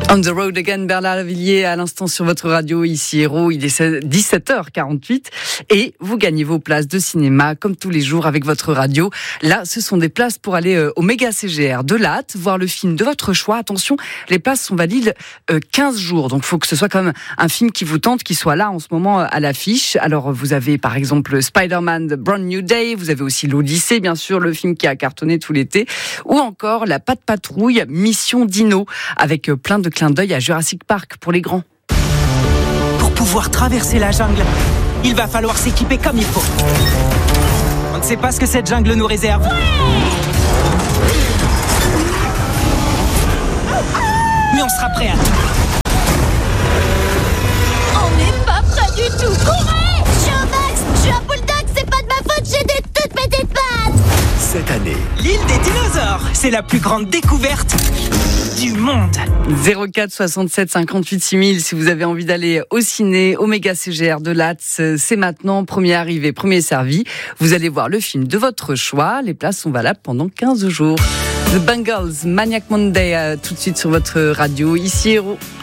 On the road again, Bernard Lavilliers à l'instant sur votre radio, ici Héros, il est 17h48 et vous gagnez vos places de cinéma comme tous les jours avec votre radio. Là, ce sont des places pour aller au Méga CGR de Latte, voir le film de votre choix. Attention, les places sont valides 15 jours, donc il faut que ce soit quand même un film qui vous tente, qui soit là en ce moment à l'affiche. Alors vous avez par exemple Spider-Man The Brand New Day, vous avez aussi l'Odyssée, bien sûr, le film qui a cartonné tout l'été, ou encore La Patte Patrouille, Mission Dino, avec plein de clin d'œil à Jurassic Park pour les grands. Pour pouvoir traverser la jungle, il va falloir s'équiper comme il faut. On ne sait pas ce que cette jungle nous réserve. Mais on sera prêt à tout. On n'est pas prêt du tout. Courez! Je suis un Max, je suis un bulldog, c'est pas de ma faute, j'ai des toutes petites pattes. Cette année, L'île des dinosaures, c'est la plus grande découverte du monde. 04 67 58 6000 si vous avez envie d'aller au ciné, au Méga CGR de Latte, c'est maintenant, premier arrivé, premier servi. Vous allez voir le film de votre choix, les places sont valables pendant 15 jours. The Bangles, Maniac Monday, tout de suite sur votre radio, ici Héros.